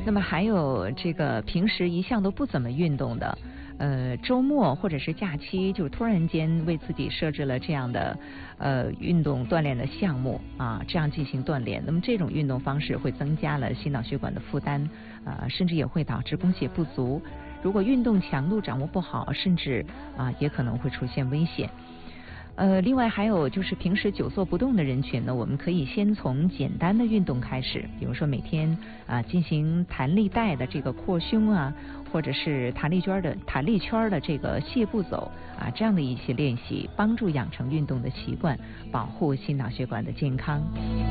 那么还有这个平时一向都不怎么运动的，周末或者是假期就突然间为自己设置了这样的运动锻炼的项目啊，这样进行锻炼，那么这种运动方式会增加了心脑血管的负担，甚至也会导致供血不足。如果运动强度掌握不好，甚至也可能会出现危险。另外还有就是平时久坐不动的人群呢，我们可以先从简单的运动开始，比如说每天进行弹力带的这个扩胸啊，或者是弹力圈的这个泻步走这样的一些练习，帮助养成运动的习惯，保护心脑血管的健康。